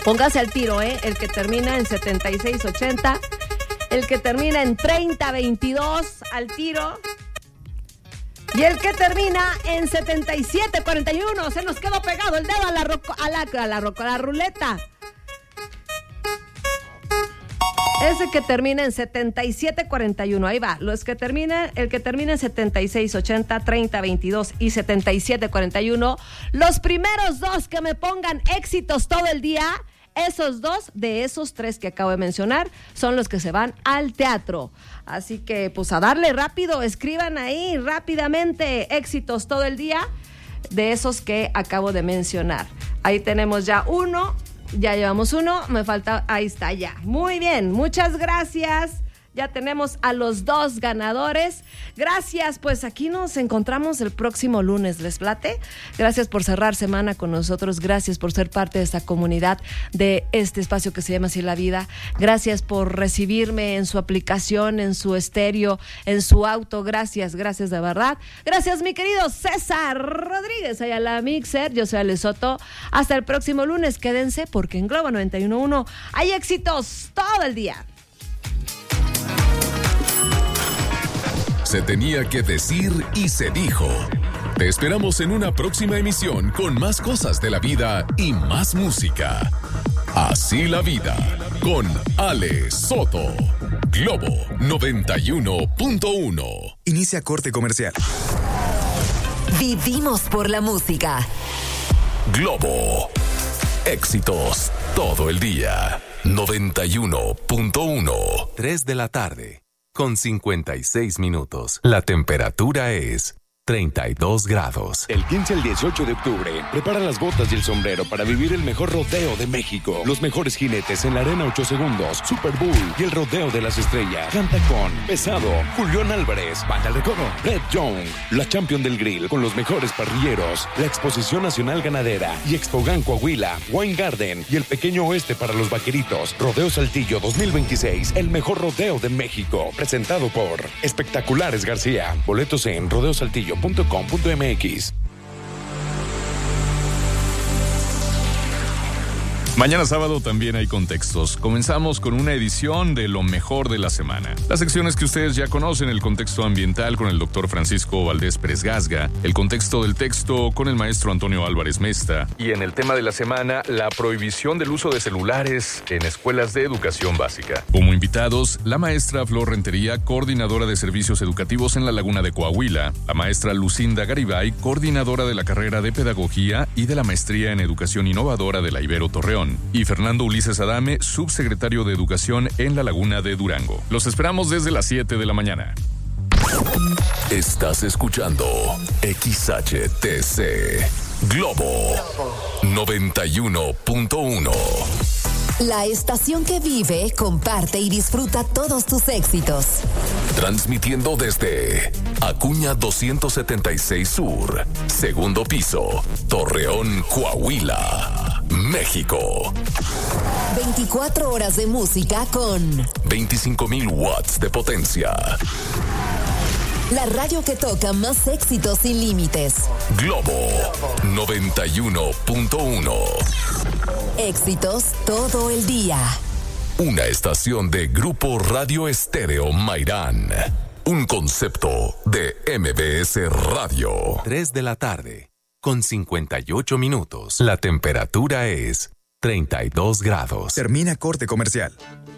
Póngase al tiro, el que termina en 7680, el que termina en 3022, al tiro. Y el que termina en 7741, se nos quedó pegado el dedo a la ruleta. Ese que termina en 7741, ahí va. El que termina en 7680, 3022 y 7741, los primeros dos que me pongan éxitos todo el día, esos dos de esos tres que acabo de mencionar son los que se van al teatro. Así que pues a darle rápido, escriban ahí rápidamente éxitos todo el día de esos que acabo de mencionar. Ahí tenemos ya uno. Ya llevamos uno, me falta, ahí está ya. Muy bien, muchas gracias. Ya tenemos a los dos ganadores. Gracias, pues aquí nos encontramos el próximo lunes, ¿les late? Gracias por cerrar semana con nosotros. Gracias por ser parte de esta comunidad, de este espacio que se llama Así la Vida. Gracias por recibirme en su aplicación, en su estéreo, en su auto. Gracias de verdad. Gracias, mi querido César Rodríguez, allá la Mixer. Yo soy Ale Soto. Hasta el próximo lunes. Quédense porque en Globo 91.1 hay éxitos todo el día. Se tenía que decir y se dijo. Te esperamos en una próxima emisión con más cosas de la vida y más música. Así la Vida, con Ale Soto. Globo 91.1. Inicia corte comercial. Vivimos por la música. Globo. Éxitos todo el día. 91.1. 3 de la tarde. Con 56 minutos. La temperatura es 32 grados. El 15 al 18 de octubre, prepara las botas y el sombrero para vivir el mejor rodeo de México. Los mejores jinetes en la Arena 8 Segundos, Super Bull y el Rodeo de las Estrellas. Canta con Pesado, Julián Álvarez, Banda El Recodo, Red Young, la Champion del Grill con los mejores parrilleros, la Exposición Nacional Ganadera y Expogan Coahuila, Wine Garden y el Pequeño Oeste para los Vaqueritos. Rodeo Saltillo 2026, el mejor rodeo de México. Presentado por Espectaculares García. Boletos en rodeosaltillo.com.mx. Mañana sábado también hay contextos. Comenzamos con una edición de lo mejor de la semana. Las secciones que ustedes ya conocen, el contexto ambiental con el doctor Francisco Valdés Pérez Gasga, el contexto del texto con el maestro Antonio Álvarez Mesta, y en el tema de la semana, la prohibición del uso de celulares en escuelas de educación básica. Como invitados, la maestra Flor Rentería, coordinadora de servicios educativos en la Laguna de Coahuila, la maestra Lucinda Garibay, coordinadora de la carrera de Pedagogía y de la maestría en Educación Innovadora de la Ibero Torreón, y Fernando Ulises Adame, subsecretario de Educación en la Laguna de Durango. Los esperamos desde las 7 de la mañana. Estás escuchando XHTC Globo 91.1. La estación que vive, comparte y disfruta todos tus éxitos. Transmitiendo desde Acuña 276 Sur, segundo piso, Torreón, Coahuila, México. 24 horas de música con 25,000 watts de potencia. La radio que toca más éxitos sin límites. Globo 91.1. Éxitos todo el día. Una estación de Grupo Radio Estéreo Mairán. Un concepto de MBS Radio. 3 de la tarde, con 58 minutos. La temperatura es 32 grados. Termina corte comercial.